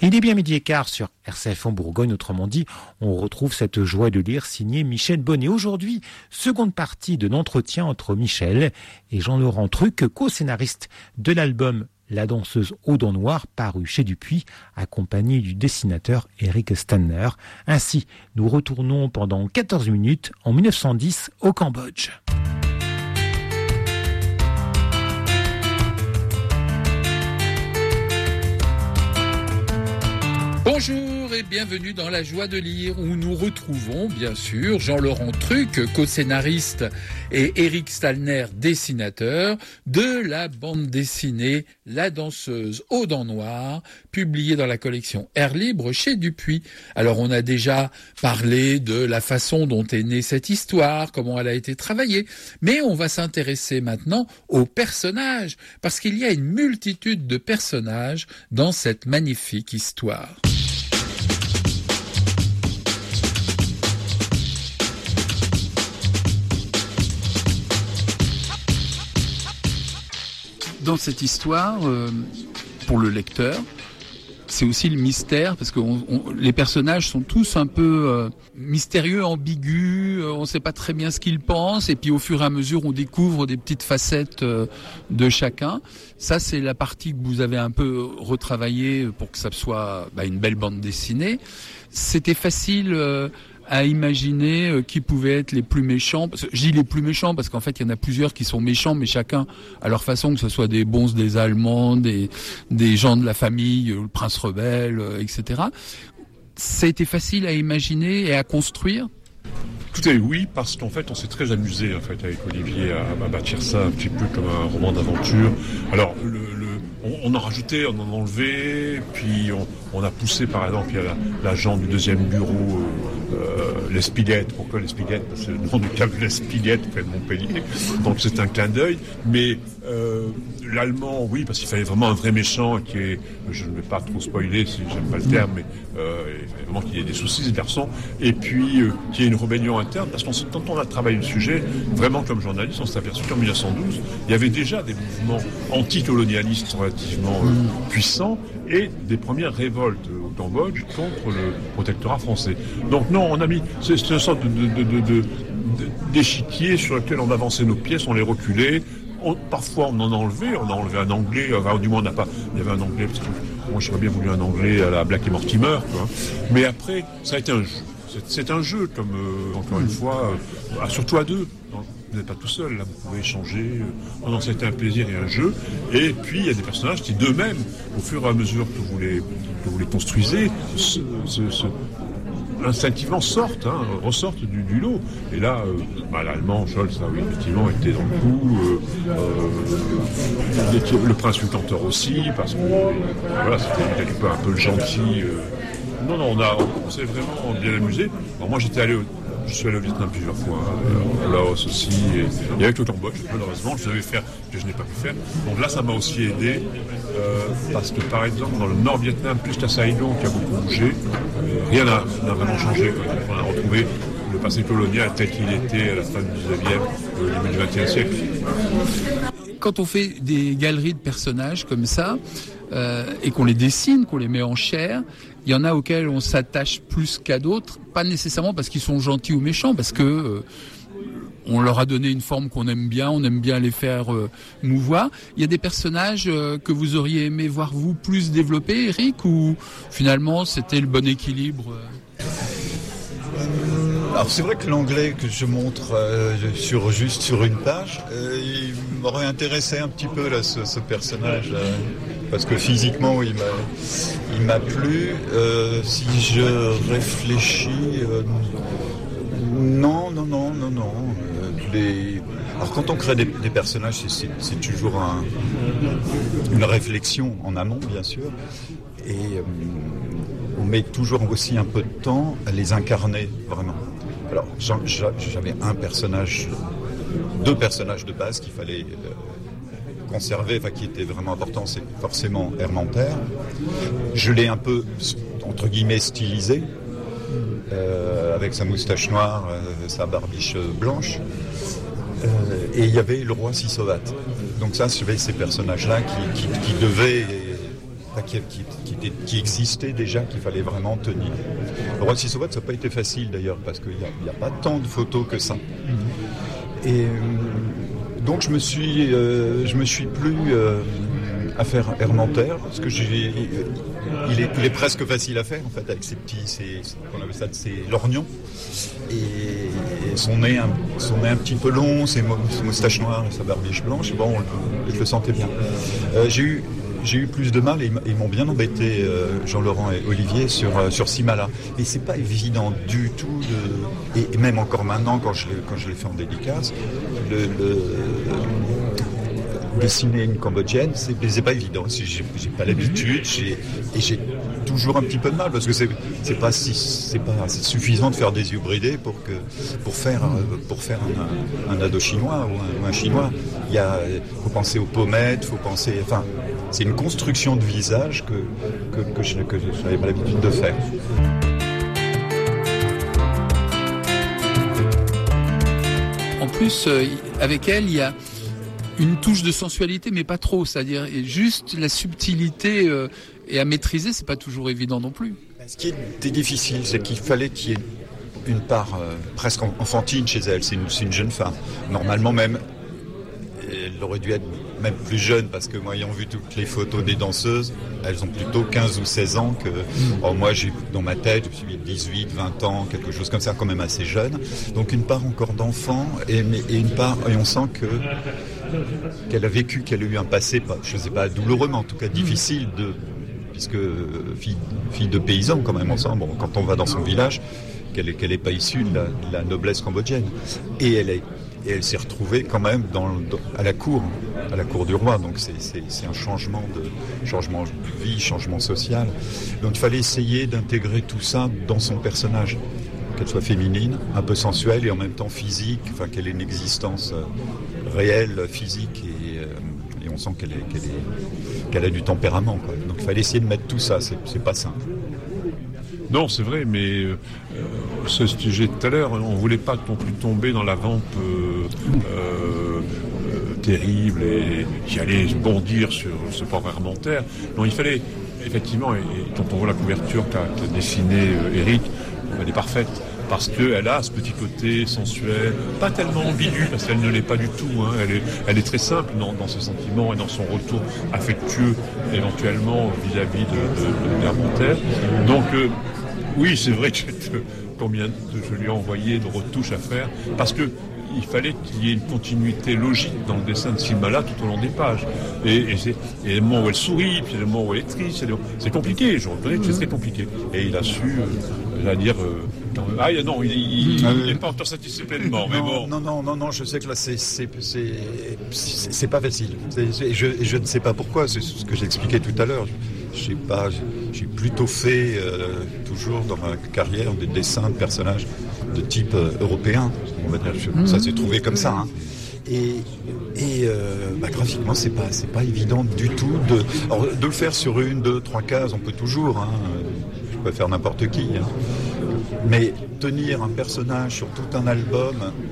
Il est bien midi et quart sur RCF en Bourgogne, autrement dit, on retrouve cette joie de lire signée Michel Bonnet. Aujourd'hui, seconde partie de l'entretien entre Michel et Jean-Laurent Truc, co-scénariste de l'album La danseuse aux dents noires, paru chez Dupuis, accompagné du dessinateur Eric Stanner. Ainsi, nous retournons pendant 14 minutes en 1910 au Cambodge. Bonjour et bienvenue dans La Joie de lire où nous retrouvons bien sûr Jean-Laurent Truc, co-scénariste et Eric Stanner, dessinateur de la bande dessinée La danseuse aux dents noires, publiée dans la collection Air Libre chez Dupuis. Alors on a déjà parlé de la façon dont est née cette histoire, comment elle a été travaillée, mais on va s'intéresser maintenant aux personnages, parce qu'il y a une multitude de personnages dans cette magnifique histoire. Dans cette histoire, pour le lecteur, c'est aussi le mystère, parce que les personnages sont tous un peu mystérieux, ambigus, on ne sait pas très bien ce qu'ils pensent, et puis au fur et à mesure, on découvre des petites facettes de chacun. Ça, c'est la partie que vous avez un peu retravaillée pour que ça soit une belle bande dessinée. C'était facile à imaginer qui pouvaient être les plus méchants. Je dis les plus méchants parce qu'en fait, il y en a plusieurs qui sont méchants, mais chacun à leur façon, que ce soit des bons, des Allemands, des gens de la famille, le prince rebelle, etc. Ça a été facile à imaginer et à construire. Tout à fait, oui, parce qu'en fait, on s'est très amusé en fait avec Olivier à bâtir ça un petit peu comme un roman d'aventure. Alors, on en rajoutait, on en enlevait, puis on a poussé, par exemple, il y a l'agent du deuxième bureau, l'Espiguette. Pourquoi l'Espiguette ? Parce que c'est le nom du câble l'Espiguette près de Montpellier. Donc c'est un clin d'œil. Mais l'allemand, oui, parce qu'il fallait vraiment un vrai méchant qui est, je ne vais pas trop spoiler si j'aime pas le terme, mais il fallait vraiment qu'il y ait des soucis, ce garçon. Et puis qu'il y ait une rébellion interne, parce que quand on a travaillé le sujet, vraiment comme journaliste, on s'est aperçu qu'en 1912, il y avait déjà des mouvements anticolonialistes relativement puissants et des premières révoltes au Cambodge contre le protectorat français. Donc non, on a mis, c'est une sorte d'échiquier sur lequel on avançait nos pièces, on les reculait. Parfois on en a enlevé un anglais, enfin, du moins il y avait un anglais, parce que moi j'aurais bien voulu un anglais à la Black et Mortimer, quoi. Mais après, ça a été un jeu. C'est un jeu, comme encore une fois, surtout à deux. Vous n'êtes pas tout seul, là, vous pouvez échanger. Non, ça a été un plaisir et un jeu. Et puis, il y a des personnages qui, d'eux-mêmes, au fur et à mesure que vous les construisez, instinctivement ressortent du lot. Et là, l'allemand, Scholz, oui, effectivement, était dans le coup. Le prince Lucanteur aussi, parce que voilà, c'était quelque part un peu le gentil. Non, on s'est vraiment bien amusé. Alors moi, je suis allé au Vietnam plusieurs fois, au Laos aussi, et avec le Cambodge, malheureusement, je devais faire que je n'ai pas pu faire. Donc là, ça m'a aussi aidé, parce que par exemple, dans le Nord-Vietnam, plus qu'à Saigon, qui a beaucoup bougé, rien n'a vraiment changé. On a retrouvé le passé colonial tel qu'il était à la fin du 19e, au début du 20e siècle. Quand on fait des galeries de personnages comme ça, et qu'on les dessine, qu'on les met en chair, il y en a auxquels on s'attache plus qu'à d'autres, pas nécessairement parce qu'ils sont gentils ou méchants, parce que on leur a donné une forme qu'on aime bien, on aime bien les faire mouvoir. Il y a des personnages que vous auriez aimé voir vous plus développer, Eric, ou finalement c'était le bon équilibre Alors c'est vrai que l'anglais que je montre juste sur une page, il m'aurait intéressé un petit peu là, ce personnage, parce que physiquement il m'a plu. Si je réfléchis, non. Alors quand on crée des personnages, c'est toujours une réflexion en amont, bien sûr, et on met toujours aussi un peu de temps à les incarner vraiment. Alors j'avais deux personnages de base qu'il fallait conserver, qui était vraiment important, c'est forcément Hermanter. Je l'ai un peu, entre guillemets, stylisé, avec sa moustache noire, sa barbiche blanche. Et il y avait le roi Sisovat. Donc ça, j'avais ces personnages-là qui devaient qui existait déjà, qu'il fallait vraiment tenir. Le roi de Sisowath, ça n'a pas été facile d'ailleurs, parce qu'il n'y a pas tant de photos que ça. Et donc je me suis plu à faire Hermanter, parce que il est presque facile à faire en fait, avec on appelle ça ces lorgnons, et son nez un petit peu long, ses moustaches noires, sa barbiche blanche. Bon, je le sentais bien. J'ai eu plus de mal et ils m'ont bien embêté, Jean-Laurent et Olivier, sur Simala. Mais c'est pas évident du tout et même encore maintenant quand je l'ai fait en dédicace, dessiner une cambodgienne, c'est pas évident. J'ai pas l'habitude, j'ai toujours un petit peu de mal parce que c'est pas suffisant de faire des yeux bridés pour faire un ado chinois ou un chinois. Faut penser aux pommettes, c'est une construction de visage que je n'avais pas l'habitude de faire. En plus, avec elle, il y a une touche de sensualité, mais pas trop, c'est-à-dire juste la subtilité et à maîtriser, c'est pas toujours évident non plus. Ce qui était difficile, c'est qu'il fallait qu'il y ait une part presque enfantine chez elle. C'est une jeune femme. Normalement même, elle aurait dû être même plus jeune, parce que moi, ayant vu toutes les photos des danseuses, elles ont plutôt 15 ou 16 ans que... moi, dans ma tête, je suis 18, 20 ans, quelque chose comme ça, quand même assez jeune. Donc une part encore d'enfant, et une part... Et on sent qu'elle a vécu, qu'elle a eu un passé, je ne sais pas, douloureux, mais en tout cas difficile, puisque fille de paysan quand même, on sent, quand on va dans son village, qu'elle n'est pas issue de la noblesse cambodgienne. Et elle s'est retrouvée quand même à la cour du roi. Donc c'est un changement de vie, changement social. Donc il fallait essayer d'intégrer tout ça dans son personnage, qu'elle soit féminine, un peu sensuelle et en même temps physique, qu'elle ait une existence réelle, physique, et on sent qu'elle a du tempérament, quoi. Donc il fallait essayer de mettre tout ça, c'est pas simple. Non, c'est vrai, mais ce que je disais tout à l'heure, on ne voulait pas non plus tomber dans la vampe terrible et qui allait bondir sur ce pauvre Hermanter. Non, il fallait, effectivement, et quand on voit la couverture qu'a dessinée Eric, elle est parfaite, parce qu'elle a ce petit côté sensuel, pas tellement ambigu, parce qu'elle ne l'est pas du tout, hein. Elle est très simple dans ses sentiments et dans son retour affectueux, éventuellement, vis-à-vis de Hermanter. Donc, oui, c'est vrai que combien je lui ai envoyé de retouches à faire, parce que il fallait qu'il y ait une continuité logique dans le dessin de Simala tout au long des pages. Et le moment où elle sourit, puis le moment où elle est triste, c'est compliqué, je reconnais que c'est très compliqué. Et il a su, il n'est pas encore satisfait pleinement, mais bon. Non, je sais que là, c'est pas facile. Je ne sais pas pourquoi, c'est ce que j'expliquais tout à l'heure. Je sais pas, j'ai plutôt fait, toujours dans ma carrière, des dessins de personnages de type européen, on va dire. Ça s'est trouvé comme ça, hein. Graphiquement, c'est pas évident du tout de le faire sur 1, 2, 3 cases, on peut toujours, hein. Je peux faire n'importe qui, hein. Mais tenir un personnage sur tout un album,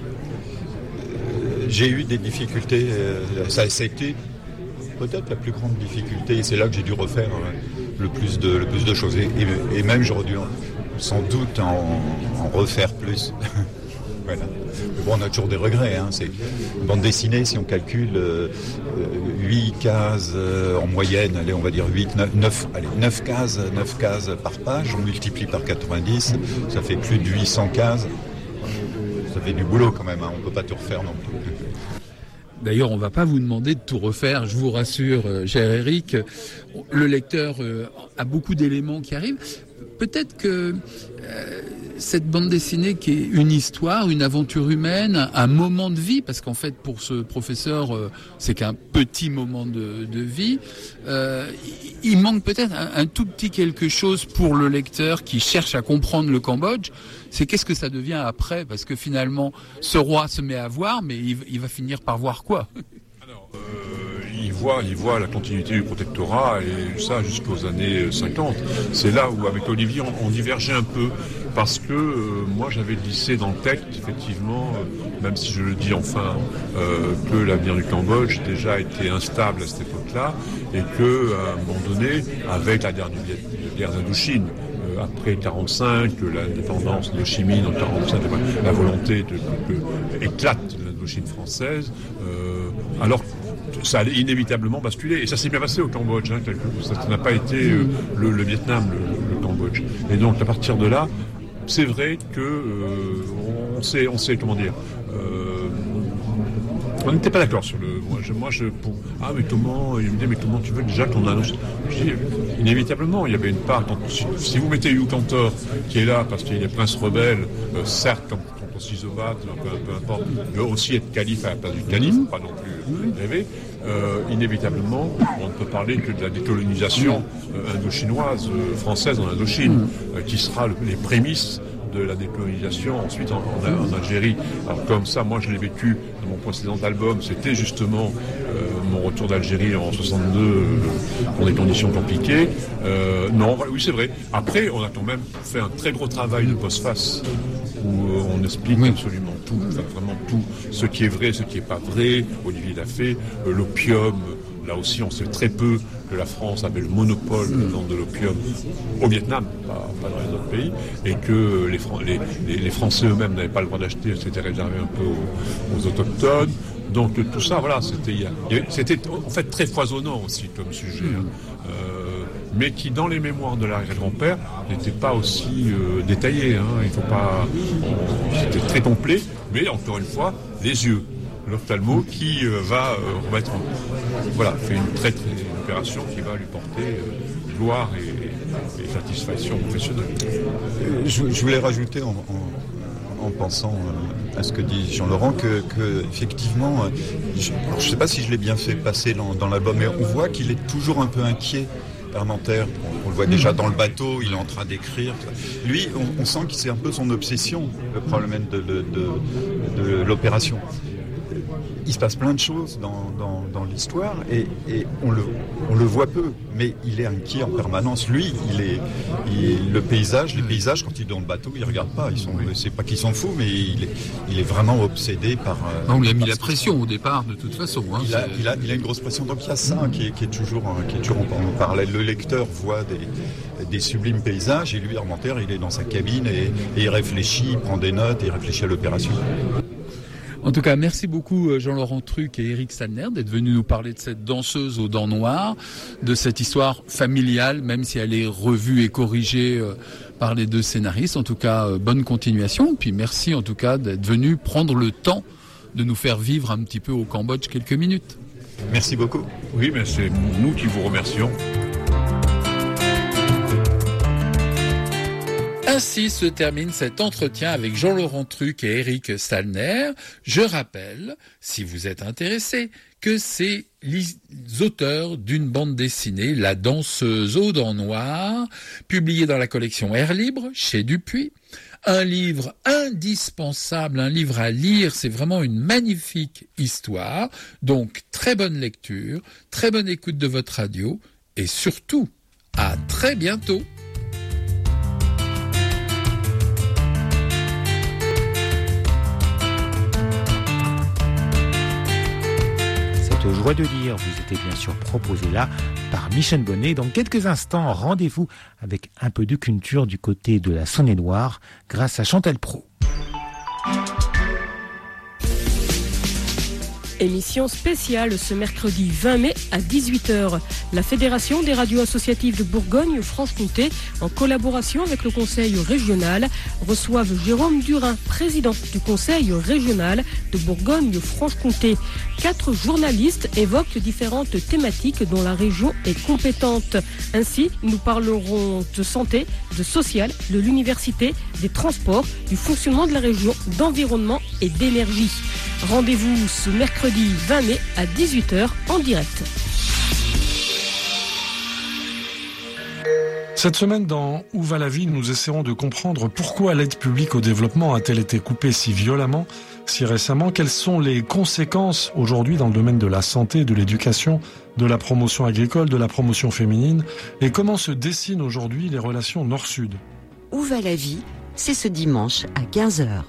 j'ai eu des difficultés. Ça a été peut-être la plus grande difficulté, et c'est là que j'ai dû refaire le plus de choses. Et même j'aurais dû sans doute en refaire plus. Voilà. Mais bon, on a toujours des regrets, hein. C'est une bande dessinée, si on calcule 8 cases en moyenne, allez, on va dire 9 cases par page, on multiplie par 90, ça fait plus de 800 cases. Ça fait du boulot quand même, hein. On ne peut pas tout refaire non plus. D'ailleurs, on ne va pas vous demander de tout refaire, je vous rassure, cher Eric. Le lecteur a beaucoup d'éléments qui arrivent. Peut-être que cette bande dessinée qui est une histoire, une aventure humaine, un moment de vie, parce qu'en fait pour ce professeur c'est qu'un petit moment de vie, il manque peut-être un tout petit quelque chose pour le lecteur qui cherche à comprendre le Cambodge. C'est qu'est-ce que ça devient après, parce que finalement ce roi se met à voir, mais il va finir par voir quoi? Alors, il voit la continuité du protectorat, et ça jusqu'aux années 50. C'est là où avec Olivier on divergeait un peu, parce que moi j'avais glissé dans le texte, effectivement, même si je le dis enfin, que l'avenir du Cambodge déjà était instable à cette époque-là, et que à un moment donné, avec la guerre d'Indochine, après 1945, l'indépendance de Ho Chi Minh en 1945, la volonté que éclate l'Indochine française, alors ça allait inévitablement basculer. Et ça s'est bien passé au Cambodge. Ça n'a pas été le Vietnam, le Cambodge. Et donc, à partir de là, c'est vrai que on sait comment dire. On n'était pas d'accord sur le. Mais comment tu veux déjà qu'on annonce. Inévitablement, il y avait une part. Si vous mettez Hugh Cantor, qui est là parce qu'il est prince rebelle, certes, comme Sizovat, peu importe, il veut aussi être calife à la place du calife, pas non plus rêver. Inévitablement, on ne peut parler que de la décolonisation indo-chinoise, française en Indochine, qui sera les prémices de la décolonisation ensuite en Algérie. Alors comme ça, moi je l'ai vécu dans mon précédent album, c'était justement mon retour d'Algérie en 62 dans des conditions compliquées. Oui c'est vrai. Après, on a quand même fait un très gros travail de postface où on explique absolument tout, vraiment tout, ce qui est vrai, ce qui n'est pas vrai. Olivier l'a fait, l'opium. Là aussi, on sait très peu que la France avait le monopole de l'opium au Vietnam, pas dans les autres pays, et que les Français eux-mêmes n'avaient pas le droit d'acheter, c'était réservé un peu aux autochtones. Donc tout ça, voilà, c'était en fait très foisonnant aussi comme sujet, mais qui dans les mémoires de l'arrière-grand-père n'était pas aussi détaillé. Il faut pas, c'était très complet, mais encore une fois, les yeux. L'ophtalmo qui va remettre fait une opération qui va lui porter gloire et satisfaction professionnelle. Je voulais rajouter en pensant à ce que dit Jean-Laurent que effectivement, je ne sais pas si je l'ai bien fait passer dans l'album, mais on voit qu'il est toujours un peu inquiet. Parlementaire, on le voit déjà dans le bateau, il est en train d'écrire. Lui, on sent que c'est un peu son obsession, le problème de l'opération. Il se passe plein de choses dans l'histoire et on le voit peu, mais il est inquiet en permanence. Lui, les paysages, quand il est dans le bateau, il regarde pas. C'est pas qu'il s'en fout, mais il est vraiment obsédé par. On lui a mis la pression au départ, de toute façon. Il a une grosse pression. Donc il y a ça qui est toujours en parallèle. Le lecteur voit des sublimes paysages et lui, Armentières, il est dans sa cabine et il réfléchit, il prend des notes et il réfléchit à l'opération. En tout cas, merci beaucoup Jean-Laurent Truc et Éric Salner d'être venus nous parler de cette danseuse aux dents noires, de cette histoire familiale, même si elle est revue et corrigée par les deux scénaristes. En tout cas, bonne continuation. Puis merci en tout cas d'être venus prendre le temps de nous faire vivre un petit peu au Cambodge quelques minutes. Merci beaucoup. Oui, mais c'est nous qui vous remercions. Ainsi se termine cet entretien avec Jean-Laurent Truc et Éric Salner. Je rappelle, si vous êtes intéressés, que c'est les auteurs d'une bande dessinée, La danseuse aux dents noires, publiée dans la collection Air Libre, chez Dupuis. Un livre indispensable, un livre à lire, c'est vraiment une magnifique histoire. Donc, très bonne lecture, très bonne écoute de votre radio, et surtout, à très bientôt. Joie de lire vous était bien sûr proposé là par Michel Bonnet. Dans quelques instants, rendez-vous avec un peu de culture du côté de la Saône-et-Loire grâce à Chantal Praud. Émission spéciale ce mercredi 20 mai à 18h. La Fédération des radios associatives de Bourgogne-Franche-Comté, en collaboration avec le Conseil régional, reçoivent Jérôme Durin, président du Conseil régional de Bourgogne-Franche-Comté. 4 journalistes évoquent différentes thématiques dont la région est compétente. Ainsi, nous parlerons de santé, de social, de l'université, des transports, du fonctionnement de la région, d'environnement et d'énergie. Rendez-vous ce mercredi 20 mai à 18h en direct. Cette semaine, dans Où va la vie, nous essaierons de comprendre pourquoi l'aide publique au développement a-t-elle été coupée si violemment, si récemment. Quelles sont les conséquences aujourd'hui dans le domaine de la santé, de l'éducation, de la promotion agricole, de la promotion féminine, et comment se dessinent aujourd'hui les relations Nord-Sud. Où va la vie ? c'est ce dimanche à 15h.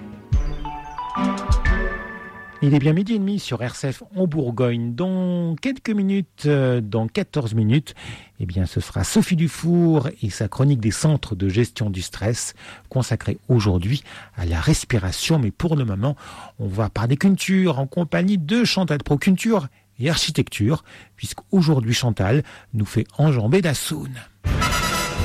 Il est bien 12h30 sur RCF en Bourgogne. Dans quelques minutes, dans 14 minutes, eh bien, ce sera Sophie Dufour et sa chronique des centres de gestion du stress, consacrée aujourd'hui à la respiration. Mais pour le moment, on va parler culture en compagnie de Chantal Pro, culture et architecture, puisqu'aujourd'hui Chantal nous fait enjamber Dassault.